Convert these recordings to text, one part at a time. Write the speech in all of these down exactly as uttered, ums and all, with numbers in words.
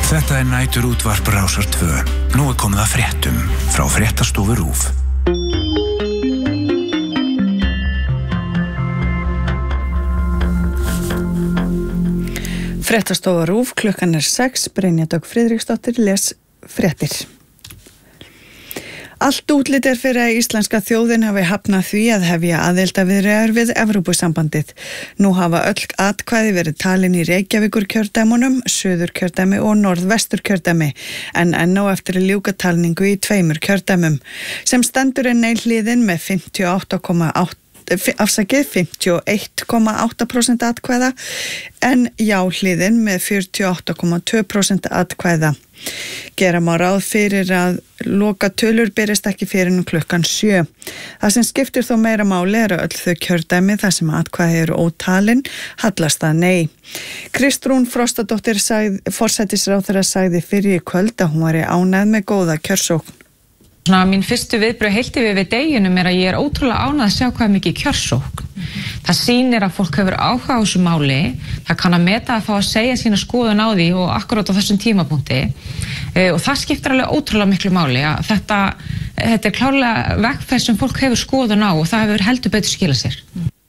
Þetta er nætur útvarp Rásar tvö. Nú er komið að fréttum frá fréttastofu RÚV. Fréttastofa RÚV, klukkan er sex, Brynja Dögg Friðriksdóttir les fréttir. Allt útlit er fyrir að íslenska þjóðin hafi hafnað því að hefja aðildarviðræður við Evrópusambandið. Nú hafa öll atkvæði verið talin í Reykjavíkurkjördæmunum, Suðurkjördæmi og Norðvesturkjördæmi, en enn á eftir ljúka talningu í tveimur kjördæmum. Sem stendur er nei hliðin með fimmtíu og átta komma átta afsakið fimmtíu og eitt komma átta prósent atkvæða en já hliðin með fjörutíu og átta komma tvö prósent atkvæða. Gera má ráð fyrir að loka tölur berist ekki fyrir nú klukkan sjö. Það sem skiptir þó meira máli er að öll þau kjördæmi þar sem atkvæði eru ótalin hallast að nei. Kristrún Frostadóttir sagði, forsætisráðherra sagði fyrir í kvöld að hún væri ánægð með góða kjörsókn. Svona, mín fyrstu viðbrögð heilt yfir við deginum er að ég er ótrúlega ánægð að sjá hvað mikið kjörsókn. Það sýnir að fólk hefur áhuga á þessu máli, það kann að meta að fá að segja sína skoðun á því og akkurát á þessum tímapunkti e, og það skiptir alveg ótrúlega miklu máli að þetta, þetta er klárlega vegferð sem fólk hefur skoðun á og það hefur heldur betur skilað sér.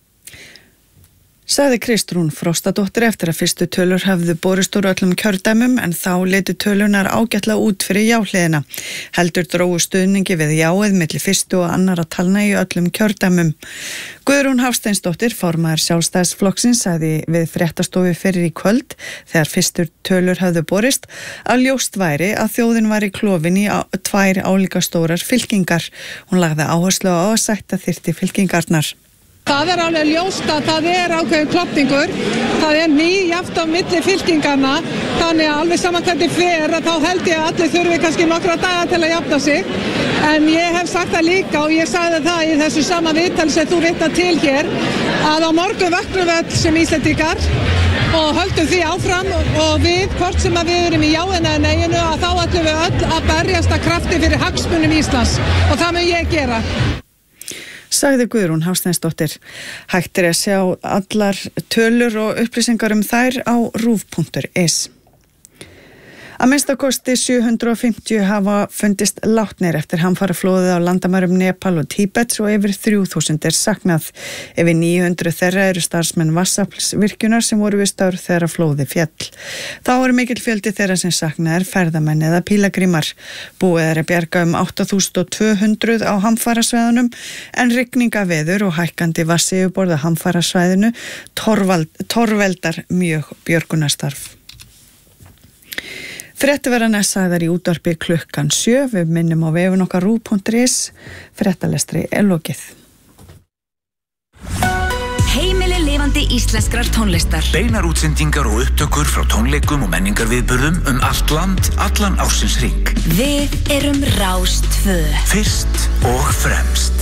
Sagði Kristrún Frostadóttir eftir að fyrstu tölur hafðu borist úr öllum kjördæmum en þá litu tölunar ágætlega út fyrir jáhliðina. Heldur drógu stuðningi við jáið milli fyrstu og annara talna í öllum kjördæmum. Guðrún Hafsteinsdóttir, formaður Sjálfstæðisflokksins, sagði við fréttastofu fyrir í kvöld þegar fyrstu tölur hafðu borist að ljóst væri að þjóðin væri klofin í á, tvær álíka stórar fylkingar. Hún lagði áherslu á að sætta þyrfti fylkingarnar. Það er alveg ljóst að það er ákveðin klofningur, það er nýjaft á milli fylkingarna, þannig að alveg saman hvernig fer að þá held ég að allir þurfi kannski nokkra daga til að jafna sig. En ég hef sagt það líka og ég sagði það í þessu sama viðtali sem þú vitnar til hér, að á morgun vöknum við öll sem Íslendingar og höldum því áfram og við, hvort sem að við erum í jáinu eða neyinu, að þá ætlum við öll að berjast að krafti fyrir hagsmunum Íslands og það mun ég gera. Sagði Guðrún Hafsteinsdóttir. Hægt er að sjá allar tölur og upplýsingar um þær á rúv punktur is. Að minnsta kosti sjö hundruð og fimmtíu hafa fundist látnir eftir hamfaraflóðið á landamærum Nepal og Tíbets og yfir þrjú þúsund er saknað. Yfir níu hundruð þeirra eru starfsmenn vatnsaflsvirkjunar sem voru við störf þegar flóði féll. Þá eru mikill fjöldi þeirra sem saknað er ferðamenn eða pílagrímar. Búið er að bjarga um átta þúsund tvö hundruð á hamfarasvæðunum en rigningaveður og hækkandi vatnsyfirborð á hamfarasvæðinu torveldar mjög björgunarstarf. Fréttaveran er sagðar í útvarpi klukkan sjö. Við minnum á vefun okkar rúv punktur is. Fréttalestri er lokið. Heimili lifandi íslenskrar tónlistar. Beinar útsendingar og upptökur frá tónleikum og menningarviðburðum um allt land, allan ársins hring. Við erum Rás tvö. Fyrst og fremst.